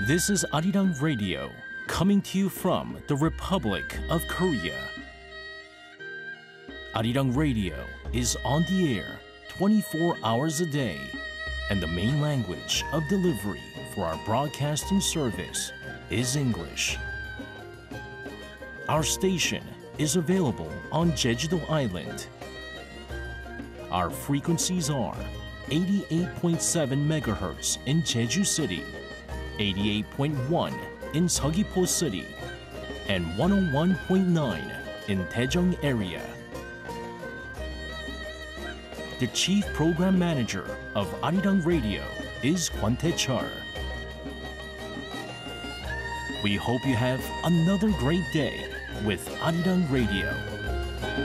This is Arirang Radio, coming to you from the Republic of Korea. Arirang Radio is on the air 24 hours a day, and the main language of delivery for our broadcasting service is English. Our station is available on Jeju-do Island. Our frequencies are 88.7 MHz in Jeju City, 88.1 in Seogwipo City, and 101.9 in Daejeong area. The Chief Program Manager of Arirang Radio is Kwon Tae-chul. We hope you have another great day with Arirang Radio.